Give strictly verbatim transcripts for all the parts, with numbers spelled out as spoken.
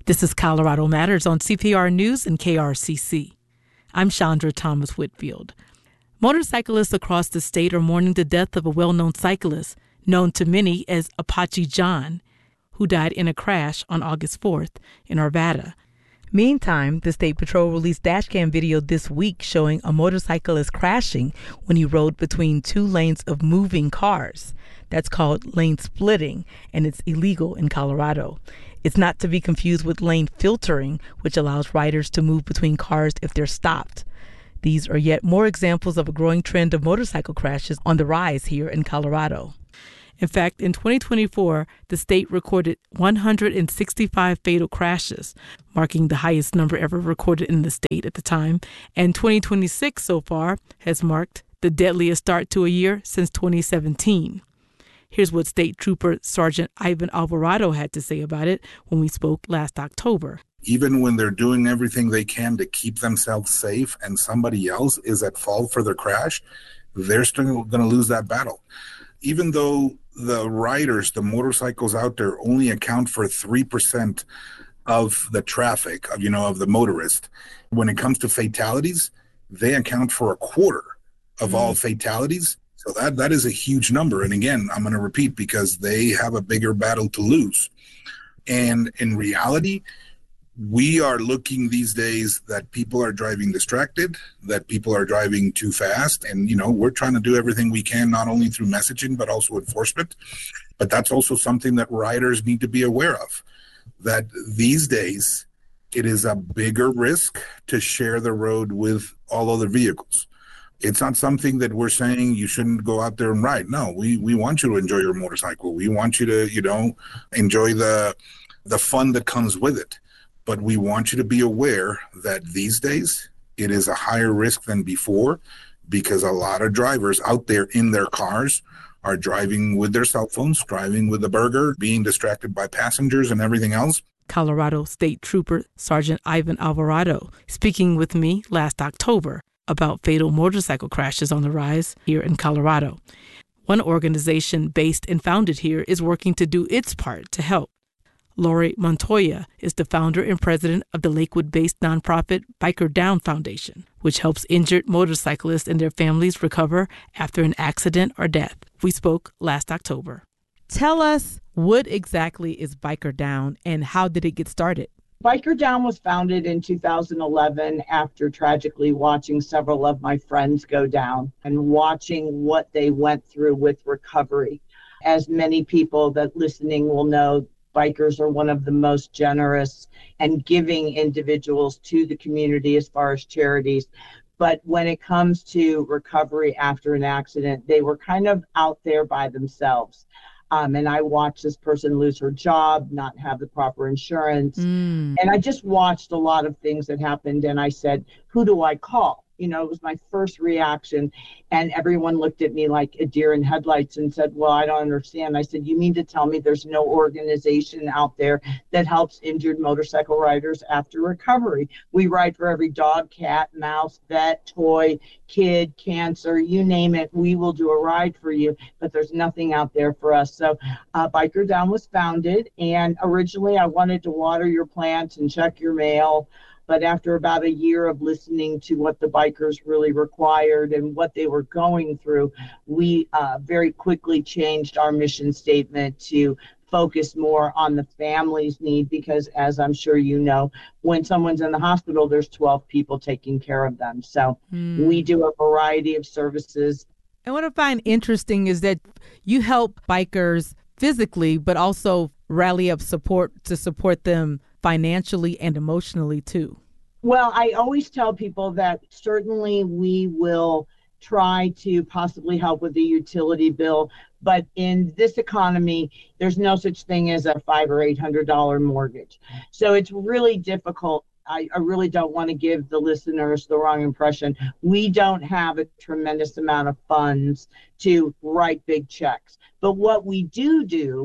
This is Colorado Matters on C P R News and K R C C. I'm Chandra Thomas Whitfield. Motorcyclists across the state are mourning the death of a well-known cyclist, known to many as Apache John, who died in a crash on August fourth in Arvada. Meantime, the State Patrol released dashcam video this week showing a motorcyclist crashing when he rode between two lanes of moving cars. That's called lane splitting, and it's illegal in Colorado. It's not to be confused with lane filtering, which allows riders to move between cars if they're stopped. These are yet more examples of a growing trend of motorcycle crashes on the rise here in Colorado. In fact, in twenty twenty-four, the state recorded one hundred sixty-five fatal crashes, marking the highest number ever recorded in the state at the time. And twenty twenty-six so far has marked the deadliest start to a year since twenty seventeen. Here's what State Trooper Sergeant Ivan Alvarado had to say about it when we spoke last October. Even when they're doing everything they can to keep themselves safe and somebody else is at fault for their crash, they're still going to lose that battle. Even though the riders, the motorcycles out there only account for three percent of the traffic, of, you know, of the motorist, when it comes to fatalities, they account for a quarter of mm-hmm. all fatalities. So that that is a huge number. And again, I'm going to repeat because they have a bigger battle to lose. And in reality, we are looking these days that people are driving distracted, that people are driving too fast. And, you know, we're trying to do everything we can, not only through messaging, but also enforcement. But that's also something that riders need to be aware of, that these days it is a bigger risk to share the road with all other vehicles. It's not something that we're saying you shouldn't go out there and ride. No, we, we want you to enjoy your motorcycle. We want you to, you know, enjoy the the fun that comes with it. But we want you to be aware that these days it is a higher risk than before because a lot of drivers out there in their cars are driving with their cell phones, driving with a burger, being distracted by passengers and everything else. Colorado State Trooper Sergeant Ivan Alvarado speaking with me last October about fatal motorcycle crashes on the rise here in Colorado. One organization based and founded here is working to do its part to help. Lori Montoya is the founder and president of the Lakewood-based nonprofit Biker Down Foundation, which helps injured motorcyclists and their families recover after an accident or death. We spoke last October. Tell us, what exactly is Biker Down and how did it get started? Biker Down was founded in two thousand eleven after tragically watching several of my friends go down and watching what they went through with recovery. As many people that listening will know, bikers are one of the most generous and giving individuals to the community as far as charities. But when it comes to recovery after an accident, they were kind of out there by themselves. Um, and I watched this person lose her job, not have the proper insurance. Mm. And I just watched a lot of things that happened. And I said, who do I call? You know, it was my first reaction. And everyone looked at me like a deer in headlights and said, well, I don't understand. I said, you mean to tell me there's no organization out there that helps injured motorcycle riders after recovery? We ride for every dog, cat, mouse, vet, toy, kid, cancer, you name it. We will do a ride for you, but there's nothing out there for us. So uh, Biker Down was founded. And originally I wanted to water your plants and check your mail. But after about a year of listening to what the bikers really required and what they were going through, we uh, very quickly changed our mission statement to focus more on the family's need because, as I'm sure you know, when someone's in the hospital, there's twelve people taking care of them. So mm. we do a variety of services. And what I find interesting is that you help bikers physically, but also rally up support to support them financially and emotionally too. Well, I always tell people that certainly we will try to possibly help with the utility bill, but in this economy, there's no such thing as a five or eight hundred dollar mortgage. So it's really difficult. I, I really don't want to give the listeners the wrong impression. We don't have a tremendous amount of funds to write big checks, but what we do do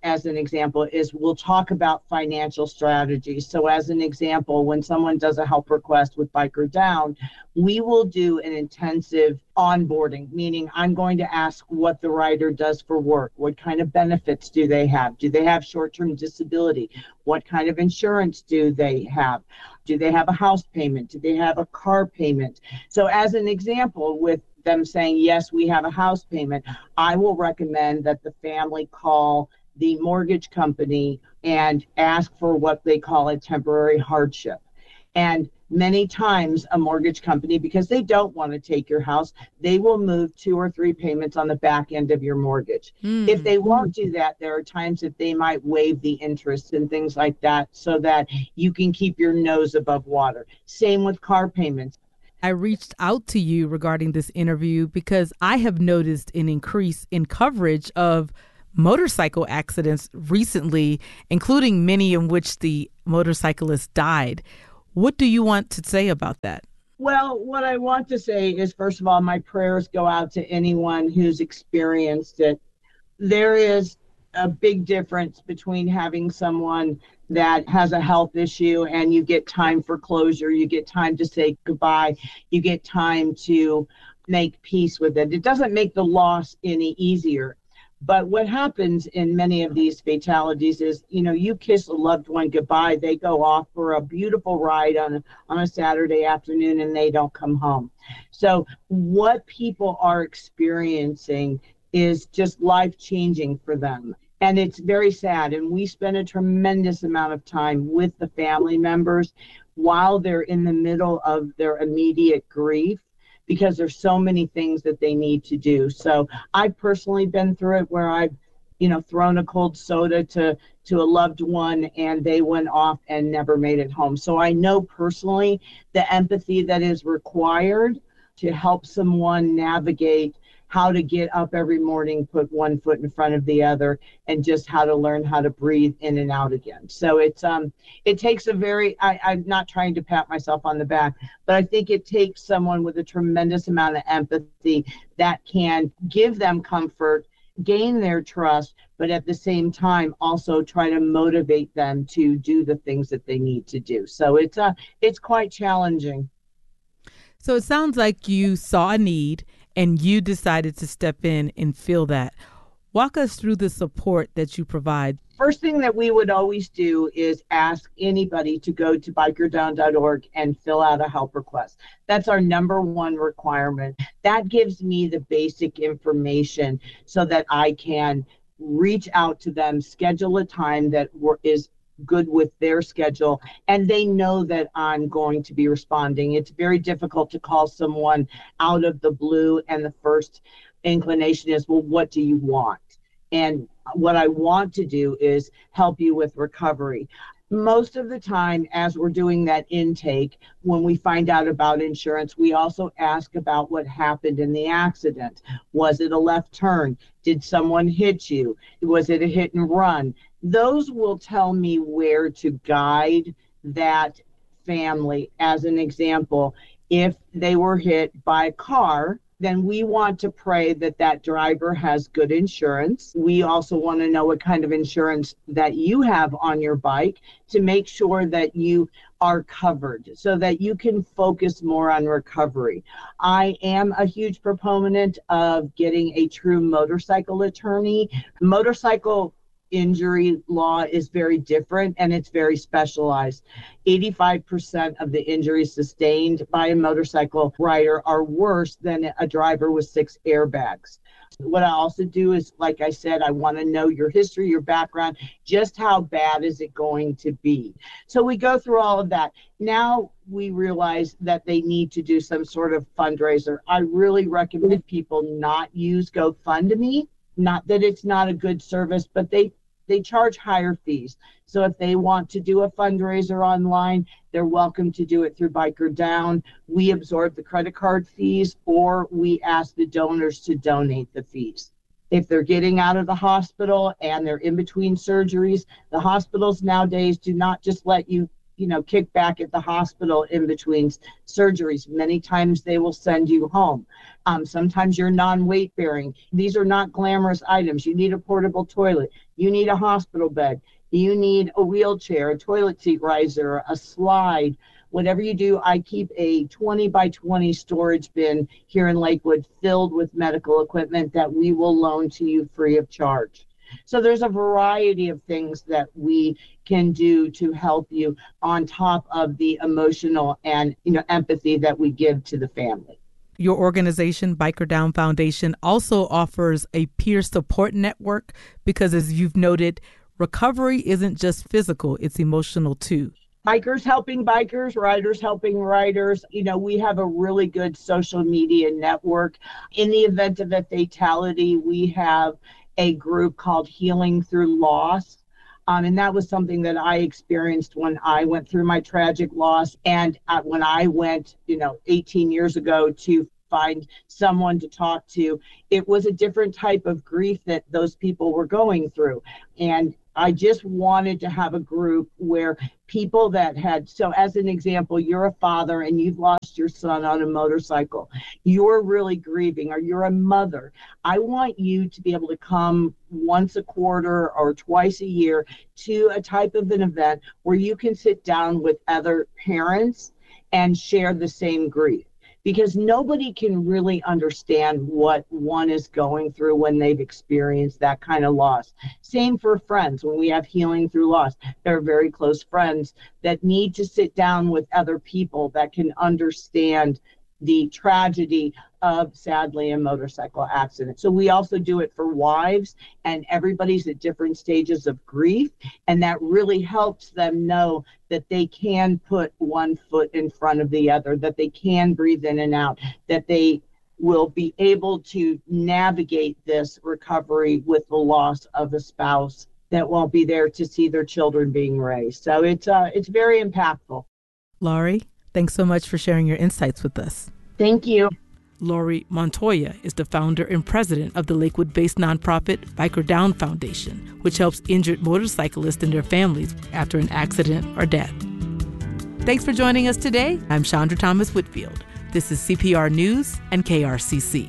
as an example, is we'll talk about financial strategies. So as an example, when someone does a help request with Biker Down, we will do an intensive onboarding, meaning I'm going to ask what the rider does for work. What kind of benefits do they have? Do they have short-term disability? What kind of insurance do they have? Do they have a house payment? Do they have a car payment? So as an example, with them saying, yes, we have a house payment, I will recommend that the family call the mortgage company and ask for what they call a temporary hardship. And many times a mortgage company, because they don't want to take your house, they will move two or three payments on the back end of your mortgage. Mm. If they won't do that, there are times that they might waive the interest and things like that so that you can keep your nose above water. Same with car payments. I reached out to you regarding this interview because I have noticed an increase in coverage of motorcycle accidents recently, including many in which the motorcyclist died. What do you want to say about that? Well, what I want to say is, first of all, my prayers go out to anyone who's experienced it. There is a big difference between having someone that has a health issue and you get time for closure, you get time to say goodbye, you get time to make peace with it. It doesn't make the loss any easier. But what happens in many of these fatalities is, you know, you kiss a loved one goodbye, they go off for a beautiful ride on a, on a Saturday afternoon and they don't come home. So what people are experiencing is just life-changing for them. And it's very sad. And we spend a tremendous amount of time with the family members while they're in the middle of their immediate grief, because there's so many things that they need to do. So I've personally been through it where I've, you know, thrown a cold soda to, to a loved one and they went off and never made it home. So I know personally the empathy that is required to help someone navigate how to get up every morning, put one foot in front of the other, and just how to learn how to breathe in and out again. So it's um it takes a very, I, I'm not trying to pat myself on the back, but I think it takes someone with a tremendous amount of empathy that can give them comfort, gain their trust, but at the same time also try to motivate them to do the things that they need to do. So it's uh it's quite challenging. So it sounds like you saw a need and you decided to step in and fill that. Walk us through the support that you provide. First thing that we would always do is ask anybody to go to biker down dot org and fill out a help request. That's our number one requirement. That gives me the basic information so that I can reach out to them, schedule a time that is good with their schedule, and they know that I'm going to be responding. It's very difficult to call someone out of the blue and the first inclination is, well, what do you want? And what I want to do is help you with recovery. Most of the time, as we're doing that intake, when we find out about insurance, we also ask about what happened in the accident. Was it a left turn? Did someone hit you? Was it a hit and run? Those will tell me where to guide that family. As an example, if they were hit by a car, then we want to pray that that driver has good insurance. We also want to know what kind of insurance that you have on your bike to make sure that you are covered so that you can focus more on recovery. I am a huge proponent of getting a true motorcycle attorney. Motorcycle injury law is very different and it's very specialized. eighty-five percent of the injuries sustained by a motorcycle rider are worse than a driver with six airbags. What I also do is, like I said, I want to know your history, your background, just how bad is it going to be. So we go through all of that. Now we realize that they need to do some sort of fundraiser. I really recommend people not use GoFundMe. Not that it's not a good service, but they they charge higher fees. So if they want to do a fundraiser online, they're welcome to do it through Biker Down. We absorb the credit card fees, or we ask the donors to donate the fees. If they're getting out of the hospital and they're in between surgeries, the hospitals nowadays do not just let you you know, kick back at the hospital in between surgeries. Many times they will send you home. Um, sometimes you're non-weight bearing. These are not glamorous items. You need a portable toilet. You need a hospital bed. You need a wheelchair, a toilet seat riser, a slide. Whatever you do, I keep a twenty by twenty storage bin here in Lakewood filled with medical equipment that we will loan to you free of charge. So there's a variety of things that we can do to help you on top of the emotional and, you know, empathy that we give to the family. Your organization, Biker Down Foundation, also offers a peer support network because, as you've noted, recovery isn't just physical, it's emotional too. Bikers helping bikers, riders helping riders. You know, we have a really good social media network. In the event of a fatality, we have a group called Healing Through Loss. Um, and that was something that I experienced when I went through my tragic loss. And uh, when I went, you know, eighteen years ago to find someone to talk to, it was a different type of grief that those people were going through. And I just wanted to have a group where people that had, so as an example, you're a father and you've lost your son on a motorcycle. You're really grieving, or you're a mother. I want you to be able to come once a quarter or twice a year to a type of an event where you can sit down with other parents and share the same grief. Because nobody can really understand what one is going through when they've experienced that kind of loss. Same for friends. When we have Healing Through Loss, they're very close friends that need to sit down with other people that can understand the tragedy of, sadly, a motorcycle accident. So we also do it for wives, and everybody's at different stages of grief, and that really helps them know that they can put one foot in front of the other, that they can breathe in and out, that they will be able to navigate this recovery with the loss of a spouse that won't be there to see their children being raised. So it's uh, it's very impactful. Laurie, thanks so much for sharing your insights with us. Thank you. Laurie Montoya is the founder and president of the Lakewood-based nonprofit Biker Down Foundation, which helps injured motorcyclists and their families after an accident or death. Thanks for joining us today. I'm Chandra Thomas Whitfield. This is C P R News and K R C C.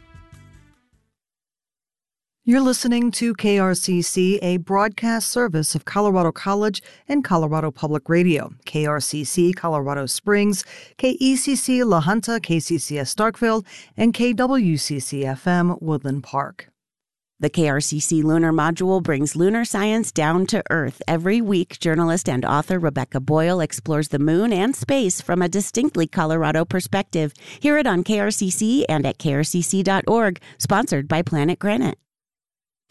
You're listening to K R C C, a broadcast service of Colorado College and Colorado Public Radio, K R C C Colorado Springs, K E C C La Junta, K C C S Starkville, and K W C C F M Woodland Park. The K R C C Lunar Module brings lunar science down to Earth. Every week, journalist and author Rebecca Boyle explores the moon and space from a distinctly Colorado perspective. Hear it on K R C C and at K R C C dot org, sponsored by Planet Granite.